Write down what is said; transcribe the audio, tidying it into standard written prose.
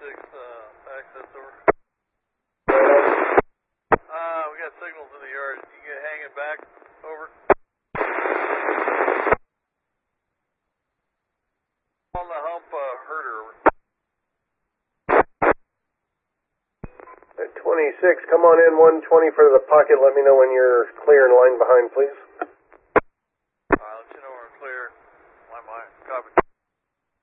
access over. We got signals in the yard. You can hang it back. Over. On the hump, herder. At 26, come on in 120 for the pocket. Let me know when you're clear and line behind, please.